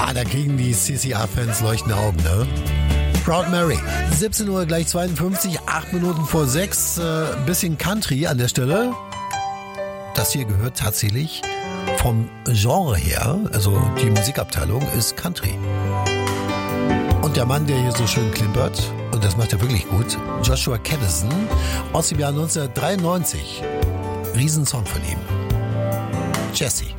Da kriegen die CCR-Fans leuchtende Augen, ne? Proud Mary. 17 Uhr gleich 52, 8 Minuten vor 6. Bisschen Country an der Stelle. Das hier gehört tatsächlich vom Genre her, also die Musikabteilung ist Country. Und der Mann, der hier so schön klimpert, und das macht er wirklich gut, Joshua Kadison, aus dem Jahr 1993. Riesensong von ihm. Jesse.